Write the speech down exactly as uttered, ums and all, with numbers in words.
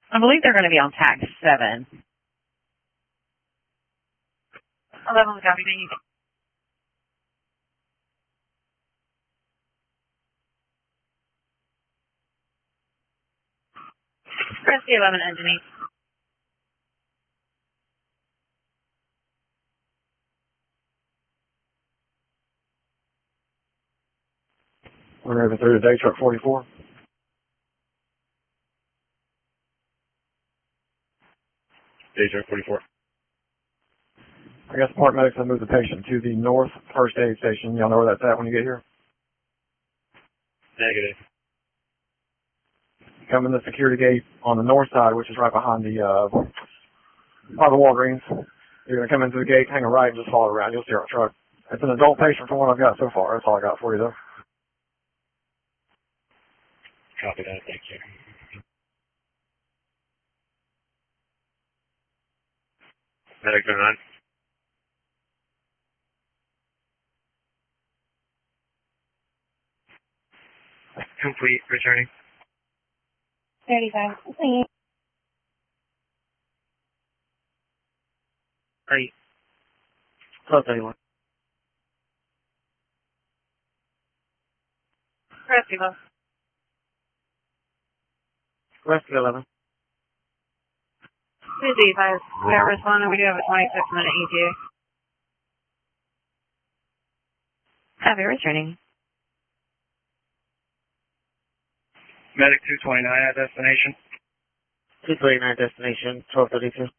I believe they're going to be on tax seven. eleven, copy, thank you. Rescue eleven, engineer. We're moving through to day truck forty-four. Day truck forty-four. I guess Park Medics have moved the patient to the north first aid station. Y'all know where that's at when you get here? Negative. Come in the security gate on the north side, which is right behind the, uh, by the Walgreens. You're going to come into the gate, hang a right, and just follow around. You'll see our truck. It's an adult patient from what I've got so far. That's all I got for you, though. Copy that, thank you. Medic oh nine. Complete, returning. thirty-five. Eight. twelve thirty-one. Rescue eleven. Rescue eleven. two D five. We are responding. We do have a twenty-six minute E T A. Copy, returning. Medic two twenty-nine at destination. two twenty-nine destination, twelve thirty-two.